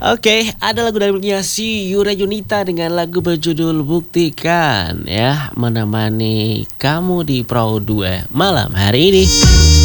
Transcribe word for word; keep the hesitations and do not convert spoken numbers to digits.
Oke, ada lagu dari si Yura Yunita dengan lagu berjudul Buktikan ya, menemani kamu di Pro dua malam hari ini.